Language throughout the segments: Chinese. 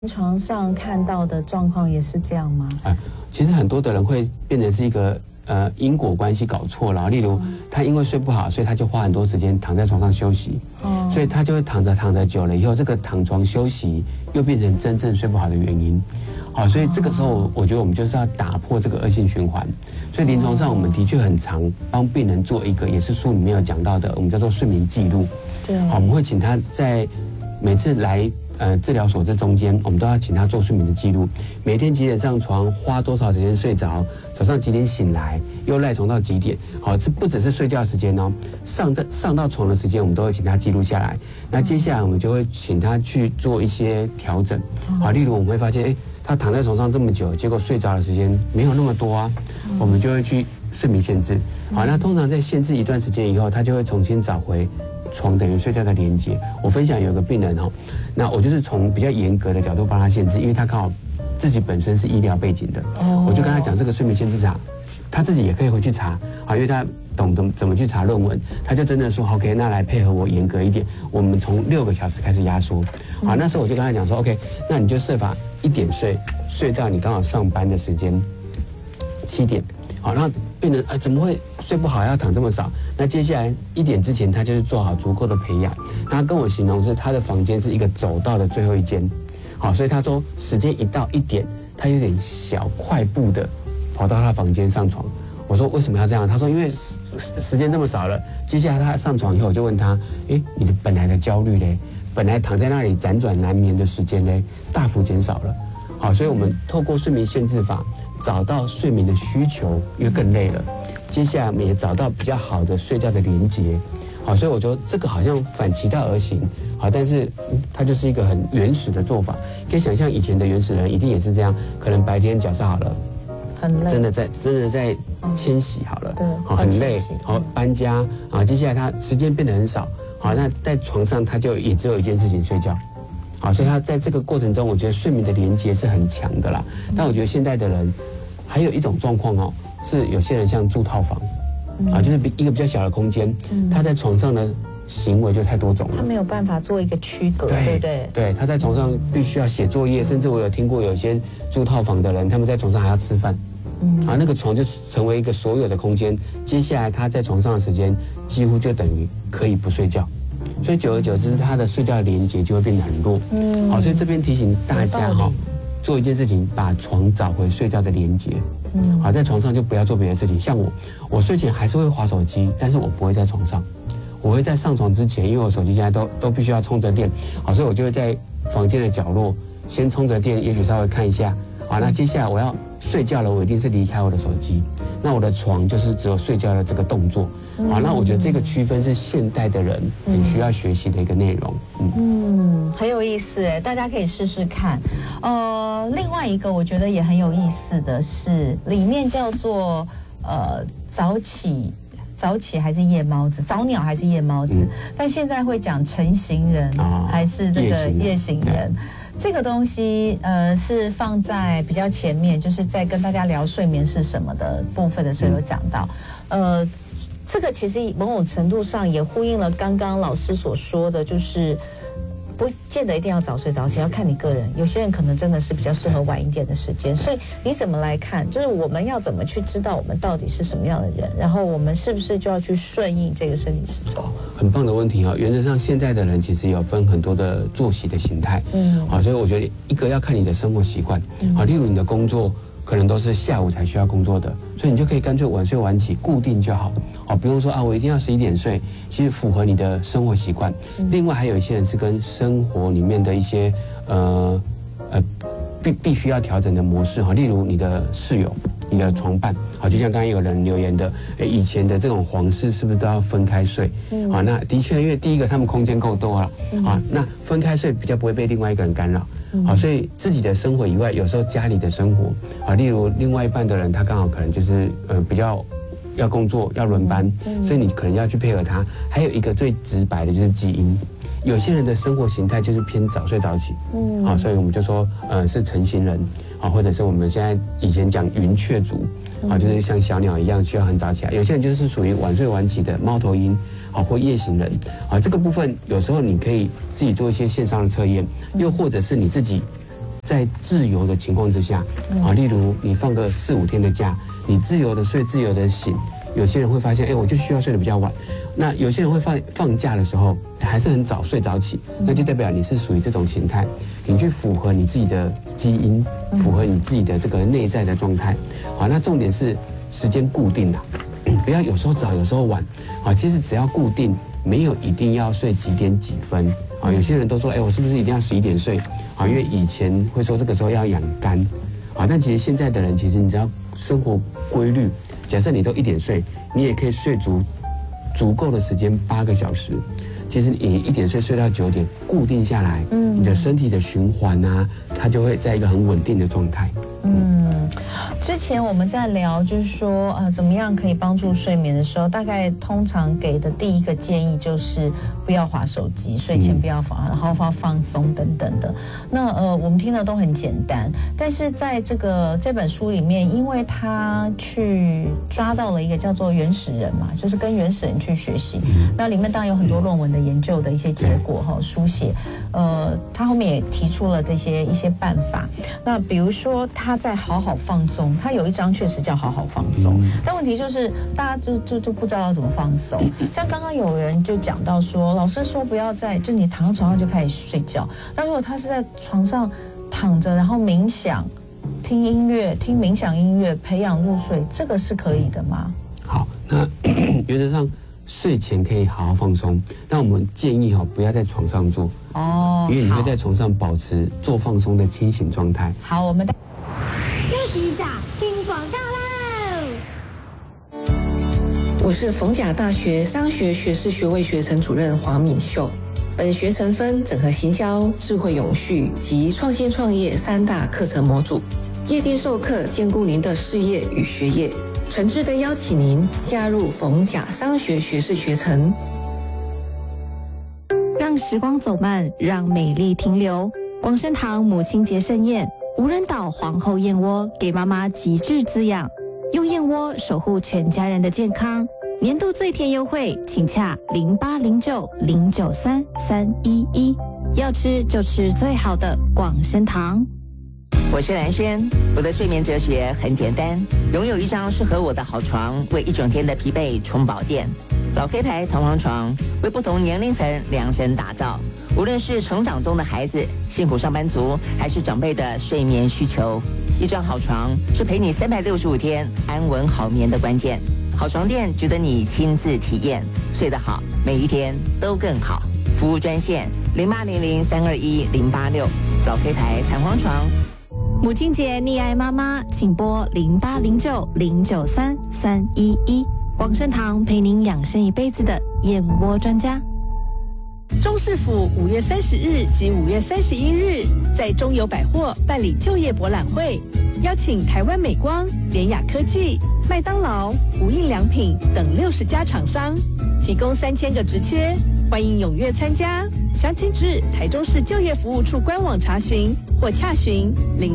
床上看到的状况也是这样吗？ 其实很多的人会变成是一个因果关系搞错了。例如他因为睡不好，所以他就花很多时间躺在床上休息，所以他就会躺着久了以后，这个躺床休息又变成真正睡不好的原因。好，所以这个时候我觉得我们就是要打破这个恶性循环。所以临床上我们的确很常帮病人做一个，也是书里面有讲到的，我们叫做睡眠记录。 对， 好，我们会请他在每次来治疗所这中间，我们都要请他做睡眠的记录，每天几点上床，花多少时间睡着，早上几点醒来，又赖床到几点。好，这不只是睡觉时间哦，上到床的时间，我们都会请他记录下来。那接下来我们就会请他去做一些调整。好，例如我们会发现，他躺在床上这么久，结果睡着的时间没有那么多啊，我们就会去睡眠限制。好，那通常在限制一段时间以后，他就会重新找回床等于睡觉的连接。我分享有个病人那我就是从比较严格的角度帮他限制，因为他刚好自己本身是医疗背景的，我就跟他讲这个睡眠限制法，他自己也可以回去查因为他懂怎么去查论文，他就真的说 OK， 那来配合我严格一点，我们从6个小时开始压缩。好，那时候我就跟他讲说 OK， 那你就设法1点睡到你刚好上班的时间7点。好，那病人怎么会睡不好要躺这么少？那接下来1点之前，他就是做好足够的培养。他跟我形容是他的房间是一个走道的最后一间。好，所以他说时间一到1点，他有点小快步的跑到他房间上床。我说为什么要这样？他说因为时间这么少了，接下来他上床以后，我就问他，你的本来的焦虑嘞，本来躺在那里辗转难眠的时间嘞，大幅减少了。好，所以我们透过睡眠限制法找到睡眠的需求，因为更累了。接下来我们也找到比较好的睡觉的连结。好，所以我觉得这个好像反其道而行。好，但是它就是一个很原始的做法。可以想象以前的原始人一定也是这样，可能白天假设好了， 很累， 真的在迁徙好了， 对， 好很累，好搬家啊，接下来他时间变得很少。好，那在床上他就也只有一件事情，睡觉。好，所以他在这个过程中，我觉得睡眠的连接是很强的啦。但我觉得现代的人还有一种状况是有些人像住套房，就是一个比较小的空间，他在床上的行为就太多种了， 他没有办法做一个区隔，对不对？ 对，他在床上必须要写作业，甚至我有听过有些住套房的人，他们在床上还要吃饭。那个床就成为一个所有的空间。接下来他在床上的时间几乎就等于可以不睡觉。所以久而久之，他的睡觉的连接就会变得很弱。好，所以这边提醒大家做一件事情，把床找回睡觉的连接。好，在床上就不要做别的事情。像我睡前还是会滑手机，但是我不会在床上，我会在上床之前，因为我手机现在都必须要充着电。好，所以我就会在房间的角落先充着电，也许稍微看一下。好，那接下来我要睡觉了，我一定是离开我的手机。那我的床就是只有睡觉的这个动作。好，那我觉得这个区分是现代的人很需要学习的一个内容。 很有意思哎，大家可以试试看。另外一个我觉得也很有意思的是，里面叫做早起还是夜猫子，早鸟还是夜猫子，但现在会讲晨行人还是这个夜行人。这个东西是放在比较前面，就是在跟大家聊睡眠是什么的部分的时候有讲到。这个其实某种程度上也呼应了刚刚老师所说的，就是不见得一定要早睡早起，要看你个人。有些人可能真的是比较适合晚一点的时间，所以你怎么来看？就是我们要怎么去知道我们到底是什么样的人，然后我们是不是就要去顺应这个生理时钟？ 很棒的问题原则上现在的人其实有分很多的作息的形态。好，所以我觉得一个要看你的生活习惯。好，例如你的工作可能都是下午才需要工作的，所以你就可以干脆晚睡晚起，固定就好。好，不用说我一定要11点睡，其实符合你的生活习惯。另外还有一些人是跟生活里面的一些必须要调整的模式。例如你的室友、你的床伴。好，就像刚刚有人留言的，以前的这种皇室是不是都要分开睡？好，那的确，因为第一个他们空间够多了，那分开睡比较不会被另外一个人干扰。好，所以自己的生活以外，有时候家里的生活，例如另外一半的人，他刚好可能就是比较要工作要轮班，所以你可能要去配合他。还有一个最直白的就是基因，有些人的生活形态就是偏早睡早起。好，所以我们就说是晨行人，或者是我们现在以前讲云雀族。就是像小鸟一样需要很早起来。有些人就是属于晚睡晚起的猫头鹰，或夜行人。这个部分有时候你可以自己做一些线上的测验，又或者是你自己在自由的情况之下，例如你放个4、5天的假，你自由的睡，自由的醒。有些人会发现，我就需要睡得比较晚。那有些人会放假的时候还是很早睡早起，那就代表你是属于这种形态，你去符合你自己的基因，符合你自己的这个内在的状态。好，那重点是时间固定啦，不要有时候早有时候晚。好，其实只要固定，没有一定要睡几点几分。啊，有些人都说，我是不是一定要11点睡？啊，因为以前会说这个时候要养肝。啊，但其实现在的人，其实你只要生活规律。假设你都1点睡，你也可以睡足够的时间8个小时。其实你1点睡到9点，固定下来，你的身体的循环啊，它就会在一个很稳定的状态。 之前我们在聊，就是说，怎么样可以帮助睡眠的时候，大概通常给的第一个建议就是不要滑手机，睡前不要滑，然后放松等等的。那我们听的都很简单，但是在这本书里面，因为他去抓到了一个叫做原始人嘛，就是跟原始人去学习。那里面当然有很多论文的研究的一些结果书写。他后面也提出了一些办法。那比如说他在好好放松，他有一章确实叫好好放松，但问题就是大家就不知道要怎么放松。像刚刚有人就讲到说，老师说不要就你躺在床上就开始睡觉，那如果他是在床上躺着，然后冥想、听音乐、听冥想音乐，培养入睡，这个是可以的吗？ 好，那原则上睡前可以好好放松，但我们建议不要在床上做因为你会在床上保持做放松的清醒状态。 好，我们休息一下，听广告喽。 我是逢甲大学商学学士学位学程主任黄敏秀。本学程分整合行销、智慧永续及创新创业3大课程模组，夜间授课兼顾您的事业与学业。诚挚的邀请您加入逢甲商学学士学程。 让时光走慢，让美丽停留。广生堂母亲节盛宴，无人岛皇后燕窝给妈妈极致滋养，用燕窝守护全家人的健康。年度最甜优惠，请洽0809093311，要吃就吃最好的广生堂。 我是蓝轩，我的睡眠哲学很简单，拥有一张适合我的好床，为一整天的疲惫充饱电。老 K 牌弹簧床为不同年龄层量身打造，无论是成长中的孩子、幸福上班族，还是长辈的睡眠需求，一张好床是陪你365天安稳好眠的关键。好床垫值得你亲自体验，睡得好，每一天都更好。服务专线0800321086，老 K 牌弹簧床。 母亲节溺爱妈妈，请拨0809093311。广生堂陪您养生一辈子的燕窝专家。 中市府5月30日及5月31日在中友百货办理就业博览会，邀请台湾美光、联雅科技、麦当劳、无印良品等60家厂商，提供3000个职缺，欢迎踊跃参加。详情至台中市就业服务处官网查询或洽询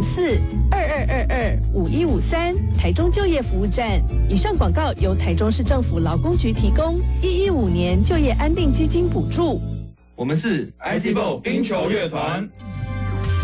04-2222-5153台中就业服务站。以上广告由台中市政府劳工局提供，115年就业安定基金补助。 我们是 ICBO 冰球乐团。